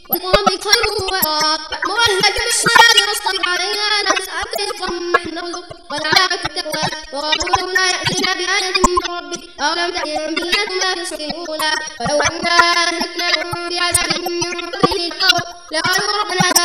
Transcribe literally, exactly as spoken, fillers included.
وربك خير وواب مهلك بالصلاة واصطبر عليها لا تسأل نحن نرزق والعاقبة التقوى وقالوا لا يأتينا بآية من ربك أولم تأتهم بينة ما في الصحف الأولى ولو أنا أهلكناهم بعذاب من قبله لقالوا ربنا